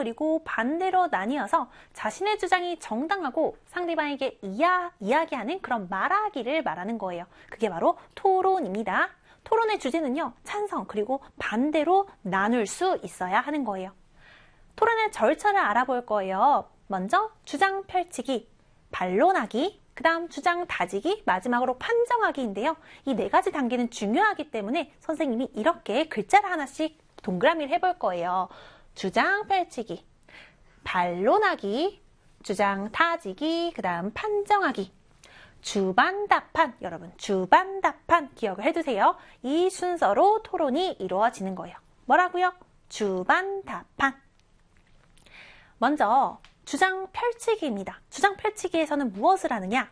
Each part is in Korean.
그리고 반대로 나뉘어서 자신의 주장이 정당하고 상대방에게 이야기하는 그런 말하기를 말하는 거예요. 그게 바로 토론입니다. 토론의 주제는요, 찬성 그리고 반대로 나눌 수 있어야 하는 거예요. 토론의 절차를 알아볼 거예요. 먼저 주장 펼치기, 반론하기, 그 다음 주장 다지기, 마지막으로 판정하기인데요. 이 네 가지 단계는 중요하기 때문에 선생님이 이렇게 글자를 하나씩 동그라미를 해볼 거예요. 주장 펼치기, 반론하기, 주장 다지기, 그 다음 판정하기, 주반답한, 여러분 주반답한 기억을 해두세요. 이 순서로 토론이 이루어지는 거예요. 뭐라고요? 주반답한. 먼저 주장 펼치기입니다. 주장 펼치기에서는 무엇을 하느냐?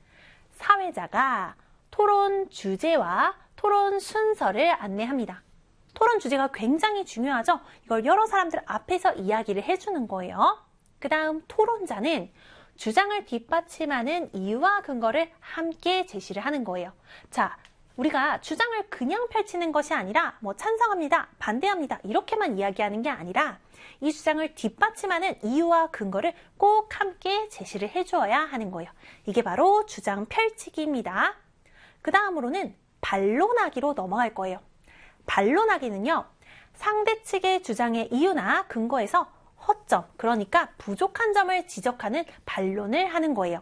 사회자가 토론 주제와 토론 순서를 안내합니다. 토론 주제가 굉장히 중요하죠? 이걸 여러 사람들 앞에서 이야기를 해주는 거예요. 그 다음 토론자는 주장을 뒷받침하는 이유와 근거를 함께 제시를 하는 거예요. 자, 우리가 주장을 그냥 펼치는 것이 아니라 찬성합니다, 반대합니다 이렇게만 이야기하는 게 아니라 이 주장을 뒷받침하는 이유와 근거를 꼭 함께 제시를 해주어야 하는 거예요. 이게 바로 주장 펼치기입니다. 그 다음으로는 반론하기로 넘어갈 거예요. 반론하기는요, 상대 측의 주장의 이유나 근거에서 허점, 그러니까 부족한 점을 지적하는 반론을 하는 거예요.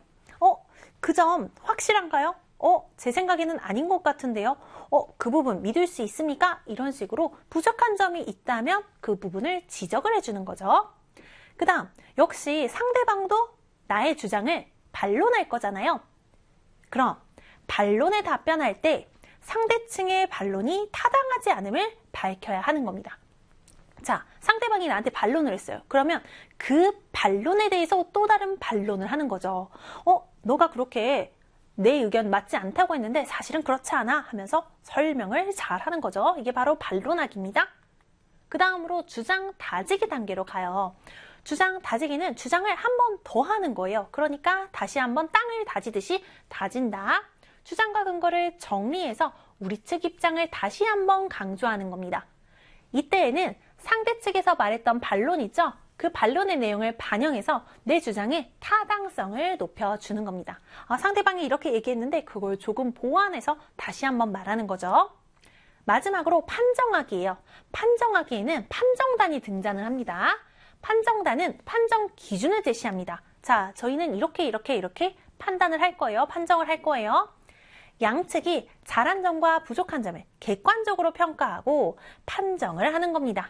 그 점 확실한가요? 제 생각에는 아닌 것 같은데요. 그 부분 믿을 수 있습니까? 이런 식으로 부족한 점이 있다면 그 부분을 지적을 해주는 거죠. 그 다음, 역시 상대방도 나의 주장을 반론할 거잖아요. 그럼 반론에 답변할 때 상대층의 반론이 타당하지 않음을 밝혀야 하는 겁니다. 자, 상대방이 나한테 반론을 했어요. 그러면 그 반론에 대해서 또 다른 반론을 하는 거죠. 너가 그렇게 내 의견 맞지 않다고 했는데 사실은 그렇지 않아 하면서 설명을 잘 하는 거죠. 이게 바로 반론하기입니다. 그 다음으로 주장 다지기 단계로 가요. 주장 다지기는 주장을 한 번 더 하는 거예요. 그러니까 다시 한번 땅을 다지듯이 다진다. 주장과 근거를 정리해서 우리 측 입장을 다시 한번 강조하는 겁니다. 이때에는 상대 측에서 말했던 반론 있죠? 그 반론의 내용을 반영해서 내 주장의 타당성을 높여주는 겁니다. 상대방이 이렇게 얘기했는데 그걸 조금 보완해서 다시 한번 말하는 거죠. 마지막으로 판정하기예요. 판정하기에는 판정단이 등장을 합니다. 판정단은 판정 기준을 제시합니다. 자, 저희는 이렇게 판단을 할 거예요. 판정을 할 거예요. 양측이 잘한 점과 부족한 점을 객관적으로 평가하고 판정을 하는 겁니다.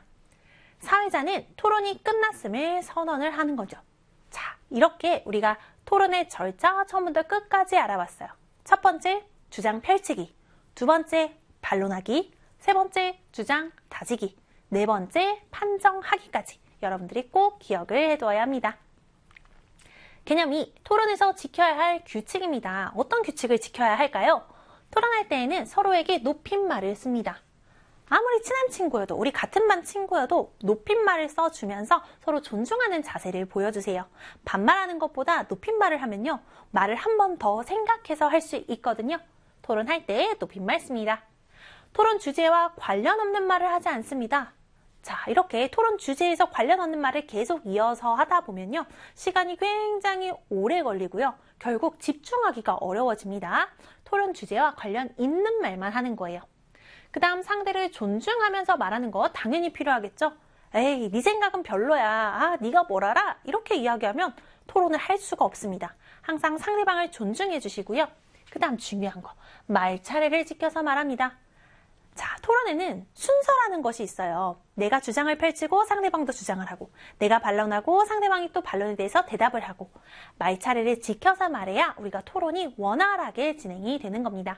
사회자는 토론이 끝났음을 선언을 하는 거죠. 자, 이렇게 우리가 토론의 절차 처음부터 끝까지 알아봤어요. 첫 번째, 주장 펼치기. 두 번째, 반론하기. 세 번째, 주장 다지기. 네 번째, 판정하기까지 여러분들이 꼭 기억을 해두어야 합니다. 개념이 토론에서 지켜야 할 규칙입니다. 어떤 규칙을 지켜야 할까요? 토론할 때에는 서로에게 높임말을 씁니다. 아무리 친한 친구여도, 우리 같은 반 친구여도 높임말을 써주면서 서로 존중하는 자세를 보여주세요. 반말하는 것보다 높임말을 하면요, 말을 한 번 더 생각해서 할 수 있거든요. 토론할 때 높임말 씁니다. 토론 주제와 관련 없는 말을 하지 않습니다. 자, 이렇게 토론 주제에서 관련 없는 말을 계속 이어서 하다 보면요, 시간이 굉장히 오래 걸리고요, 결국 집중하기가 어려워집니다. 토론 주제와 관련 있는 말만 하는 거예요. 그 다음 상대를 존중하면서 말하는 거 당연히 필요하겠죠. 에이, 네 생각은 별로야. 네가 뭘 알아? 이렇게 이야기하면 토론을 할 수가 없습니다. 항상 상대방을 존중해 주시고요. 그 다음 중요한 거, 말 차례를 지켜서 말합니다. 자, 토론에는 순서라는 것이 있어요. 내가 주장을 펼치고 상대방도 주장을 하고, 내가 반론하고 상대방이 또 반론에 대해서 대답을 하고, 말 차례를 지켜서 말해야 우리가 토론이 원활하게 진행이 되는 겁니다.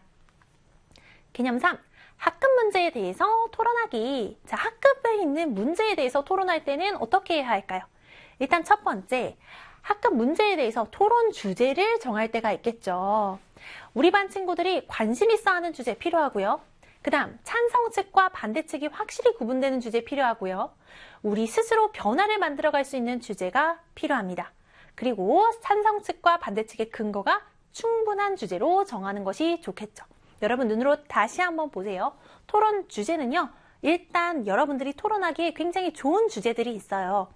개념 3. 학급 문제에 대해서 토론하기. 자, 학급에 있는 문제에 대해서 토론할 때는 어떻게 해야 할까요? 일단 첫 번째, 학급 문제에 대해서 토론 주제를 정할 때가 있겠죠. 우리 반 친구들이 관심 있어 하는 주제 필요하고요. 그 다음 찬성 측과 반대 측이 확실히 구분되는 주제 필요하고요. 우리 스스로 변화를 만들어갈 수 있는 주제가 필요합니다. 그리고 찬성 측과 반대 측의 근거가 충분한 주제로 정하는 것이 좋겠죠. 여러분 눈으로 다시 한번 보세요. 토론 주제는요, 일단 여러분들이 토론하기에 굉장히 좋은 주제들이 있어요.